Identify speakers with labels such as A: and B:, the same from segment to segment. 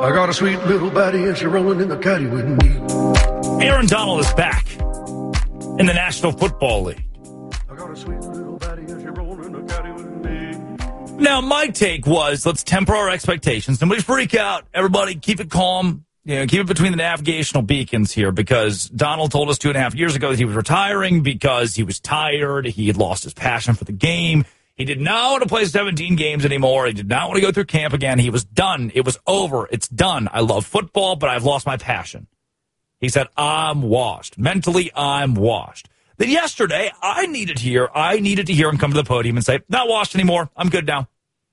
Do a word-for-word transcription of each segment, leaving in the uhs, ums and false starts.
A: I got a sweet little baddie and she's rolling in the caddy with me.
B: Aaron Donald is back in the National Football League.
A: I got a sweet little baddie and she's rolling in the caddy with me.
B: Now, my take was, let's temper our expectations. Nobody freak out. Everybody keep it calm. You know, keep it between the navigational beacons here, because Donald told us two and a half years ago that he was retiring because he was tired. He had lost his passion for the game. He did not want to play seventeen games anymore. He did not want to go through camp again. He was done. It was over. It's done. I love football, but I've lost my passion. He said, I'm washed. Mentally, I'm washed. Then yesterday, I needed to hear, I needed to hear him come to the podium and say, not washed anymore. I'm good now.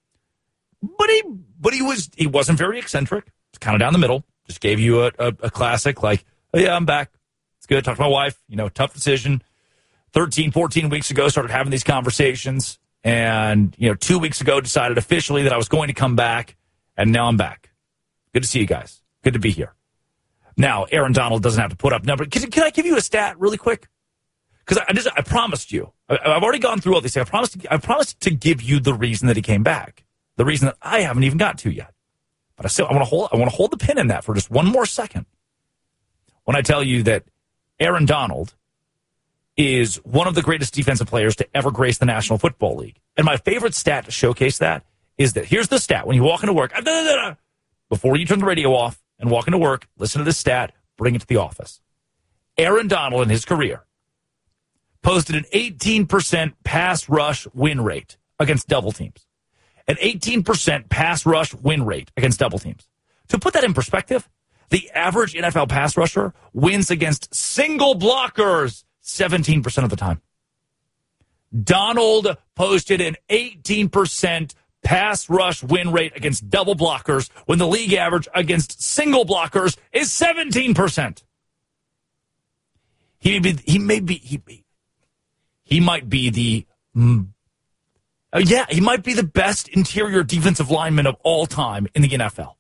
B: But he, but he was, he wasn't very eccentric. It's kind of down the middle. Just gave you a, a, a classic, like, oh, yeah, I'm back. It's good. Talked to my wife. You know, tough decision. thirteen, fourteen weeks ago, started having these conversations. And, you know, two weeks ago, decided officially that I was going to come back. And now I'm back. Good to see you guys. Good to be here. Now, Aaron Donald doesn't have to put up numbers. Can, can I give you a stat really quick? Because I, I just, I promised you. I, I've already gone through all these things. I promised, I promised to give you the reason that he came back. The reason that I haven't even got to yet. But I still, I want to hold, I want to hold the pin in that for just one more second. When I tell you that Aaron Donald is one of the greatest defensive players to ever grace the National Football League. And my favorite stat to showcase that is that here's the stat. When you walk into work, before you turn the radio off and walk into work, listen to this stat, bring it to the office. Aaron Donald in his career posted an eighteen percent pass rush win rate against double teams. An eighteen percent pass rush win rate against double teams. To put that in perspective, the average N F L pass rusher wins against single blockers seventeen percent of the time. Donald posted an eighteen percent pass rush win rate against double blockers when the league average against single blockers is seventeen percent. He may be, he may be, he, he might be the, mm, uh, yeah, he might be the best interior defensive lineman of all time in the N F L.